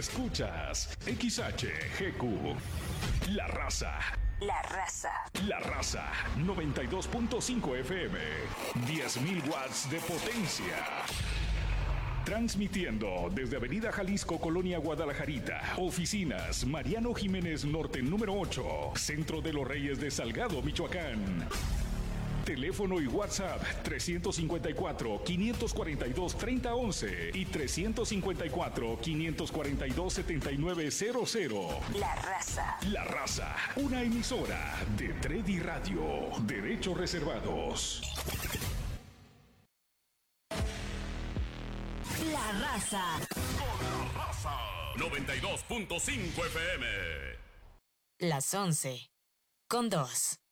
Escuchas XHGQ. La Raza. La Raza. La Raza 92.5 FM. 10.000 watts de potencia. Transmitiendo desde Avenida Jalisco, Colonia Guadalajarita. Oficinas Mariano Jiménez Norte número 8. Centro de los Reyes de Salgado, Michoacán. Teléfono y WhatsApp 354-542-3011 y 354-542-7900. La Raza. La Raza, una emisora de Tredi Radio. Derechos reservados. La Raza. Con La Raza 92.5 FM. Las 11 con 2.